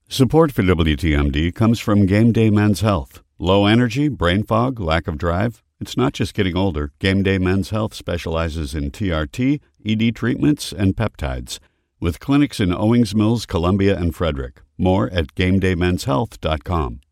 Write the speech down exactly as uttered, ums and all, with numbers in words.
Support for W T M D comes from Game Day Men's Health. Low energy, brain fog, lack of drive? It's not just getting older. Game Day Men's Health specializes in T R T, E D treatments, and peptides. With clinics in Owings Mills, Columbia, and Frederick. More at game day men's health dot com.